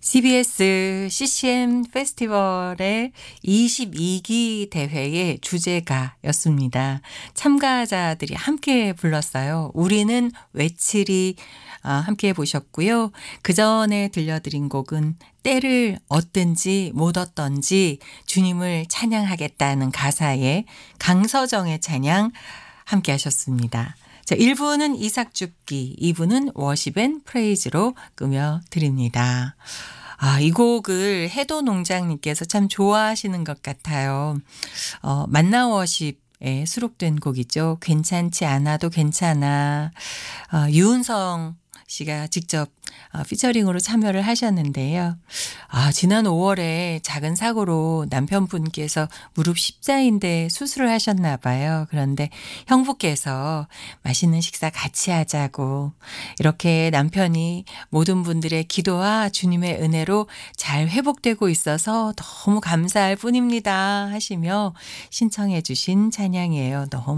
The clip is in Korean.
CBS CCM 페스티벌의 22기 대회의 주제가였습니다. 참가자들이 함께 불렀어요. 우리는 외치리 함께 보셨고요. 그전에 들려드린 곡은 때를 얻든지 못 얻든지 주님을 찬양하겠다는 가사에 강서정의 찬양 함께 하셨습니다. 자, 1부는 이삭줍기, 2부는 워십 앤 프레이즈로 꾸며드립니다. 이 곡을 해도 농장님께서 참 좋아하시는 것 같아요. 만나 워십에 수록된 곡이죠. 괜찮지 않아도 괜찮아. 유은성 씨가 직접 피처링으로 참여를 하셨는데요. 지난 5월에 작은 사고로 남편분께서 무릎 십자인대 수술을 하셨나 봐요. 그런데 형부께서 맛있는 식사 같이 하자고 이렇게 남편이 모든 분들의 기도와 주님의 은혜로 잘 회복되고 있어서 너무 감사할 뿐입니다 하시며 신청해 주신 찬양이에요. 너무